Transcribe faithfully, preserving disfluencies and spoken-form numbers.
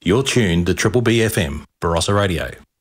You're tuned to Triple B F M, Barossa Radio.